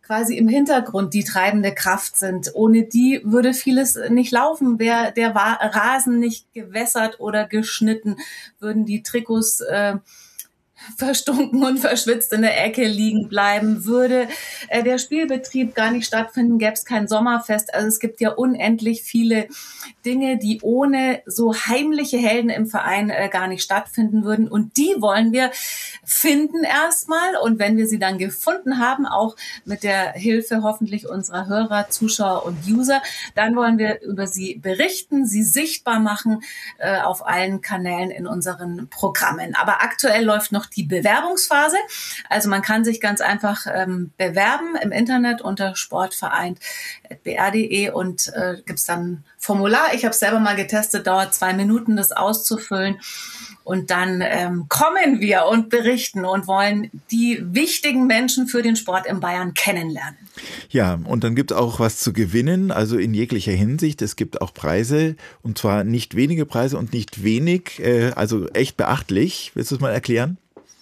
quasi im Hintergrund die treibende Kraft sind. Ohne die würde vieles nicht laufen. Wäre der Rasen nicht gewässert oder geschnitten, würden die Trikots verstunken und verschwitzt in der Ecke liegen bleiben, würde der Spielbetrieb gar nicht stattfinden, gäbe es kein Sommerfest. Also es gibt ja unendlich viele Dinge, die ohne so heimliche Helden im Verein gar nicht stattfinden würden. Und die wollen wir finden erstmal. Und wenn wir sie dann gefunden haben, auch mit der Hilfe hoffentlich unserer Hörer, Zuschauer und User, dann wollen wir über sie berichten, sie sichtbar machen auf allen Kanälen in unseren Programmen. Aber aktuell läuft noch die Bewerbungsphase. Also man kann sich ganz einfach bewerben im Internet unter sportverein.br.de und gibt's dann ein Formular. Ich habe es selber mal getestet, dauert 2 Minuten, das auszufüllen. Und dann kommen wir und berichten und wollen die wichtigen Menschen für den Sport in Bayern kennenlernen. Ja, und dann gibt es auch was zu gewinnen, also in jeglicher Hinsicht. Es gibt auch Preise, und zwar nicht wenige Preise und nicht wenig, also echt beachtlich. Willst du es mal erklären?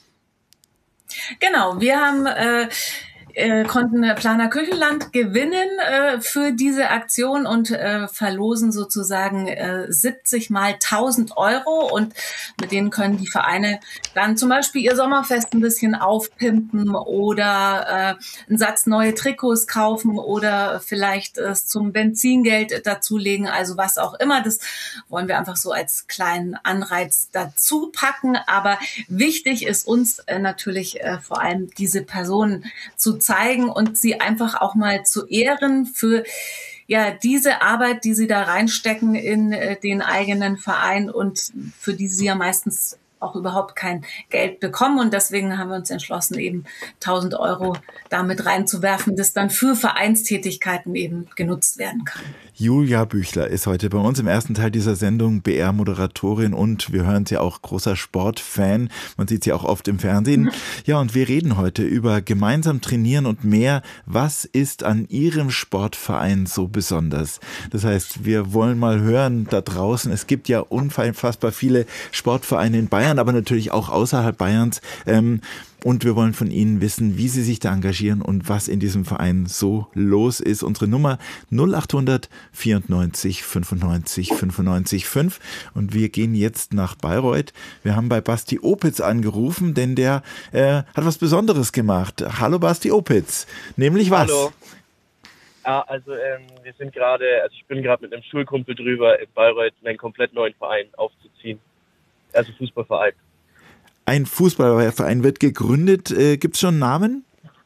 Genau, wir haben konnten Planer Küchenland gewinnen für diese Aktion und verlosen sozusagen 70 mal 1.000 Euro, und mit denen können die Vereine dann zum Beispiel ihr Sommerfest ein bisschen aufpimpen oder einen Satz neue Trikots kaufen oder vielleicht zum Benzingeld dazulegen, also was auch immer. Das wollen wir einfach so als kleinen Anreiz dazu packen, aber wichtig ist uns natürlich vor allem diese Personen zu zeigen und sie einfach auch mal zu ehren für diese Arbeit, die sie da reinstecken in den eigenen Verein und für die sie ja meistens auch überhaupt kein Geld bekommen. Und deswegen haben wir uns entschlossen, eben 1.000 Euro damit reinzuwerfen, das dann für Vereinstätigkeiten eben genutzt werden kann. Julia Büchler ist heute bei uns im ersten Teil dieser Sendung, BR-Moderatorin, und wir hören sie auch, großer Sportfan. Man sieht sie auch oft im Fernsehen. Ja, und wir reden heute über gemeinsam trainieren und mehr. Was ist an Ihrem Sportverein so besonders? Das heißt, wir wollen mal hören da draußen. Es gibt ja unfassbar viele Sportvereine in Bayern, aber natürlich auch außerhalb Bayerns. Und wir wollen von Ihnen wissen, wie Sie sich da engagieren und was in diesem Verein so los ist. Unsere Nummer 0800 94 95 95 5. Und wir gehen jetzt nach Bayreuth. Wir haben bei Basti Opitz angerufen, denn der hat was Besonderes gemacht. Hallo Basti Opitz. Nämlich was? Hallo. Ja, also ich bin gerade mit einem Schulkumpel drüber, in Bayreuth einen komplett neuen Verein aufzuziehen. Also Fußballverein. Ein Fußballverein wird gegründet. Gibt es schon einen Namen?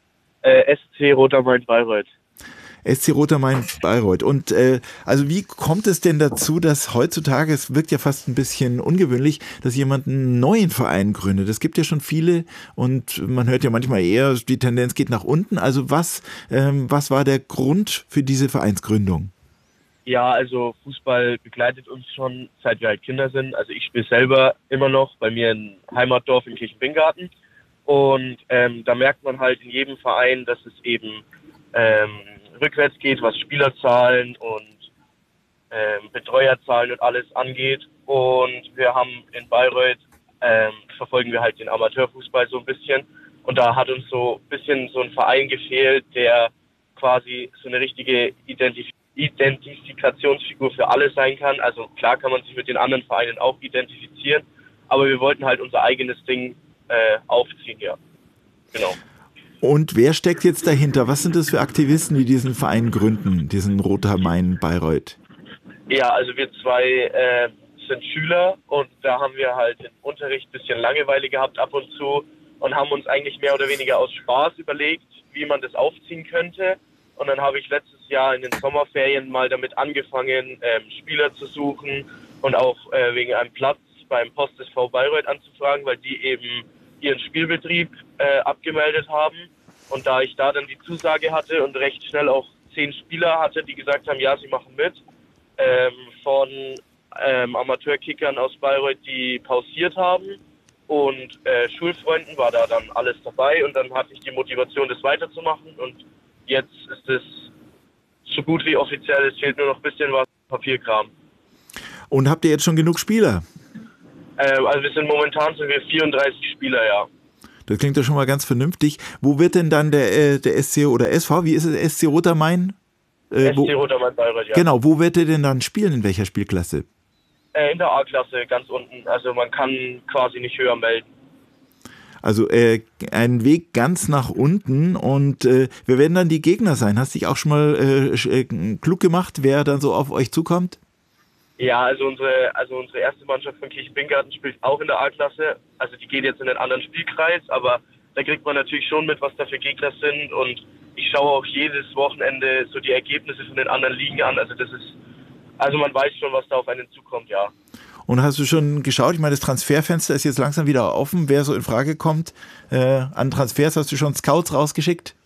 SC Roter Main Bayreuth. SC Roter Main Bayreuth. Und also wie kommt es denn dazu, dass heutzutage, es wirkt ja fast ein bisschen ungewöhnlich, dass jemand einen neuen Verein gründet? Es gibt ja schon viele und man hört ja manchmal eher, die Tendenz geht nach unten. Also was war der Grund für diese Vereinsgründung? Ja, also Fußball begleitet uns schon, seit wir halt Kinder sind. Also ich spiele selber immer noch bei mir im Heimatdorf in Kirchenbingarten. Und da merkt man halt in jedem Verein, dass es eben rückwärts geht, was Spielerzahlen und Betreuerzahlen und alles angeht. Und wir haben in Bayreuth, verfolgen wir halt den Amateurfußball so ein bisschen. Und da hat uns so ein bisschen so ein Verein gefehlt, der quasi so eine richtige Identifikationsfigur für alle sein kann. Also klar kann man sich mit den anderen Vereinen auch identifizieren, aber wir wollten halt unser eigenes Ding aufziehen, ja. Genau. Und wer steckt jetzt dahinter? Was sind das für Aktivisten, die diesen Verein gründen, diesen Roter Main Bayreuth? Ja, also wir zwei sind Schüler und da haben wir halt im Unterricht ein bisschen Langeweile gehabt ab und zu und haben uns eigentlich mehr oder weniger aus Spaß überlegt, wie man das aufziehen könnte. Und dann habe ich letztes Jahr in den Sommerferien mal damit angefangen, Spieler zu suchen und auch wegen einem Platz beim Post SV Bayreuth anzufragen, weil die eben ihren Spielbetrieb abgemeldet haben. Und da ich da dann die Zusage hatte und recht schnell auch 10 Spieler hatte, die gesagt haben, ja, sie machen mit, von Amateurkickern aus Bayreuth, die pausiert haben, und Schulfreunden war da dann alles dabei, und dann hatte ich die Motivation, das weiterzumachen, und jetzt ist es so gut wie offiziell, es fehlt nur noch ein bisschen was, Papierkram. Und habt ihr jetzt schon genug Spieler? Also momentan sind wir 34 Spieler, ja. Das klingt doch schon mal ganz vernünftig. Wo wird denn dann der SC oder SV, wie ist es, SC Roter Main? SC Roter Main Bayreuth, ja. Genau, wo wird er denn dann spielen, in welcher Spielklasse? In der A-Klasse, ganz unten. Also man kann quasi nicht höher melden. Also ein Weg ganz nach unten und wer werden dann die Gegner sein? Hast du dich auch schon mal klug gemacht, wer dann so auf euch zukommt? Ja, also unsere erste Mannschaft von Kirchbingarten spielt auch in der A-Klasse. Also die geht jetzt in einen anderen Spielkreis, aber da kriegt man natürlich schon mit, was da für Gegner sind. Und ich schaue auch jedes Wochenende so die Ergebnisse von den anderen Ligen an. Also man weiß schon, was da auf einen zukommt, ja. Und hast du schon geschaut? Ich meine, das Transferfenster ist jetzt langsam wieder offen. Wer so in Frage kommt an Transfers, hast du schon Scouts rausgeschickt?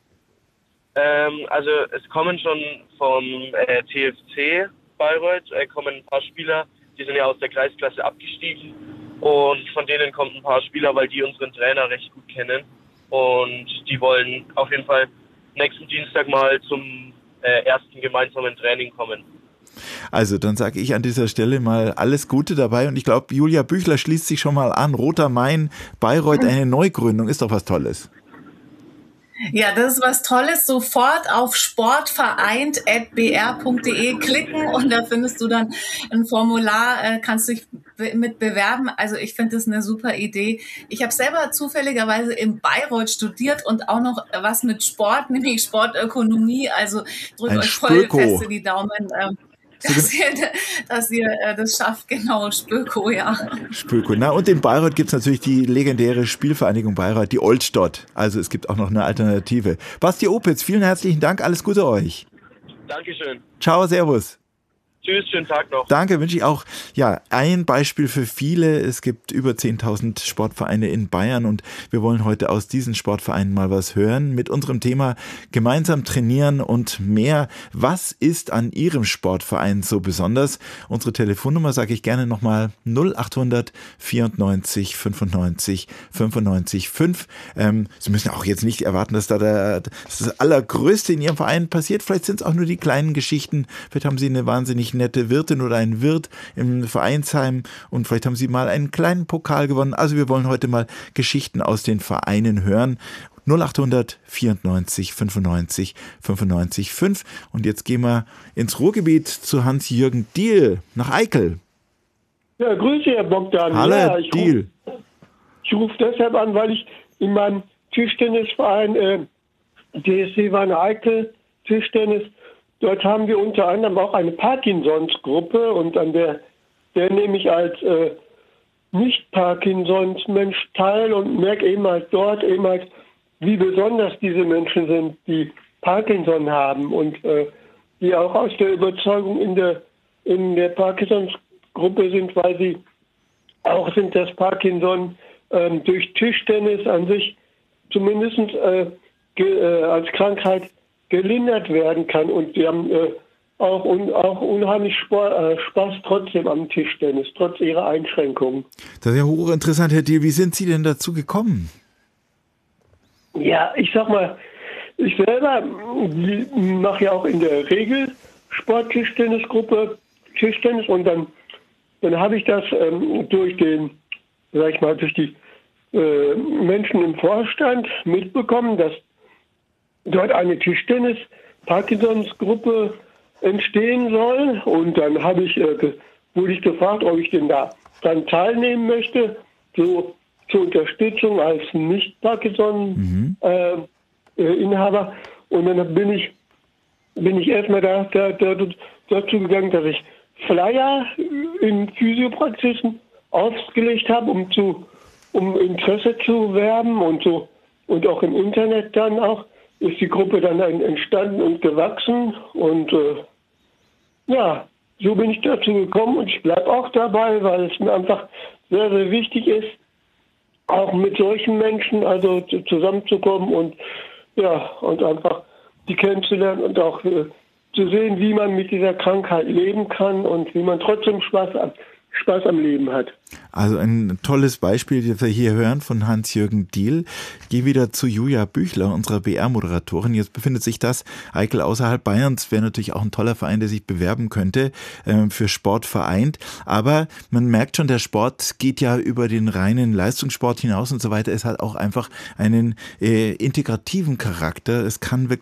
Also es kommen schon vom TFC Bayreuth, kommen ein paar Spieler, die sind ja aus der Kreisklasse abgestiegen. Und von denen kommen ein paar Spieler, weil die unseren Trainer recht gut kennen. Und die wollen auf jeden Fall nächsten Dienstag mal zum ersten gemeinsamen Training kommen. Also dann sage ich an dieser Stelle mal alles Gute dabei und ich glaube, Julia Büchler schließt sich schon mal an. Roter Main, Bayreuth, eine Neugründung, ist doch was Tolles. Ja, das ist was Tolles. Sofort auf sportvereint.br.de klicken und da findest du dann ein Formular, kannst dich mit bewerben. Also ich finde das eine super Idee. Ich habe selber zufälligerweise in Bayreuth studiert und auch noch was mit Sport, nämlich Sportökonomie. Also drückt euch voll fest in die Daumen. Dass ihr das schafft, genau, Spöko, ja. Spöko. Na, und in Bayreuth gibt es natürlich die legendäre Spielvereinigung Bayreuth, die Oldstott. Also es gibt auch noch eine Alternative. Basti Opitz, vielen herzlichen Dank, alles Gute euch. Dankeschön. Ciao, servus. Tschüss, schönen Tag noch. Danke, wünsche ich auch. Ja, ein Beispiel für viele. Es gibt über 10.000 Sportvereine in Bayern und wir wollen heute aus diesen Sportvereinen mal was hören mit unserem Thema gemeinsam trainieren und mehr. Was ist an Ihrem Sportverein so besonders? Unsere Telefonnummer sage ich gerne nochmal 0800 94 95 95 5. Sie müssen auch jetzt nicht erwarten, dass da das Allergrößte in Ihrem Verein passiert. Vielleicht sind es auch nur die kleinen Geschichten. Vielleicht haben Sie eine wahnsinnig nette Wirtin oder einen Wirt im Vereinsheim und vielleicht haben Sie mal einen kleinen Pokal gewonnen. Also wir wollen heute mal Geschichten aus den Vereinen hören. 0800 94 95 95 5. Und jetzt gehen wir ins Ruhrgebiet zu Hans-Jürgen Diehl nach Eickel. Ja, grüße Herr Bogdan. Hallo, ja, Diehl. Ich rufe deshalb an, weil ich in meinem Tischtennisverein DSC Wanne Eickel Tischtennis, dort haben wir unter anderem auch eine Parkinsons-Gruppe und an der nehme ich als Nicht-Parkinsons-Mensch teil und merke eben halt dort eben halt, wie besonders diese Menschen sind, die Parkinson haben und die auch aus der Überzeugung in der Parkinsons-Gruppe sind, weil sie auch sind, dass Parkinson durch Tischtennis an sich zumindest als Krankheit gelindert werden kann und die haben auch unheimlich Spaß trotzdem am Tischtennis, trotz ihrer Einschränkungen. Das ist ja hochinteressant, Herr Diehl. Wie sind Sie denn dazu gekommen? Ja, ich sag mal, ich selber mache ja auch in der Regel Sport-Tischtennisgruppe Tischtennis und dann habe ich das durch die Menschen im Vorstand mitbekommen, dass dort eine Tischtennis-Parkinsons-Gruppe entstehen soll. Und dann wurde ich gefragt, ob ich denn da dann teilnehmen möchte, so zur Unterstützung als Nicht-Parkinson-Inhaber. Und dann bin ich erstmal dazu gegangen, dass ich Flyer in Physiopraxisen aufgelegt habe, um Interesse zu werben und auch im Internet dann auch. Ist die Gruppe dann entstanden und gewachsen und so bin ich dazu gekommen und ich bleibe auch dabei, weil es mir einfach sehr, sehr wichtig ist, auch mit solchen Menschen also zusammenzukommen und einfach die kennenzulernen und auch zu sehen, wie man mit dieser Krankheit leben kann und wie man trotzdem Spaß am Leben hat. Also ein tolles Beispiel, das wir hier hören von Hans-Jürgen Diehl. Ich gehe wieder zu Julia Büchler, unserer BR-Moderatorin. Jetzt befindet sich das Eickel außerhalb Bayerns. Wäre natürlich auch ein toller Verein, der sich bewerben könnte für Sport vereint. Aber man merkt schon, der Sport geht ja über den reinen Leistungssport hinaus und so weiter. Es hat auch einfach einen integrativen Charakter. Es kann wirklich